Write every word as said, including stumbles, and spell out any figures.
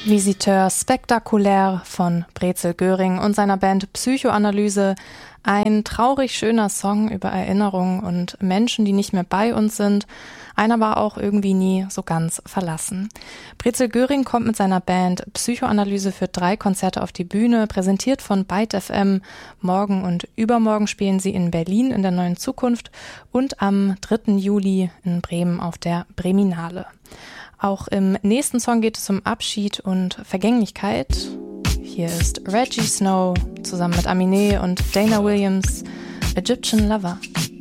Visiteur spektakulär von Brezel Göring und seiner Band Psychoanalyse. Ein traurig schöner Song über Erinnerungen und Menschen, die nicht mehr bei uns sind. Einer war auch irgendwie nie so ganz verlassen. Brezel Göring kommt mit seiner Band Psychoanalyse für drei Konzerte auf die Bühne, präsentiert von Byte F M. Morgen und übermorgen spielen sie in Berlin in der Neuen Zukunft und am dritten Juli in Bremen auf der Breminale. Auch im nächsten Song geht es um Abschied und Vergänglichkeit. Hier ist Reggie Snow zusammen mit Aminé und Dana Williams, Egyptian Lover.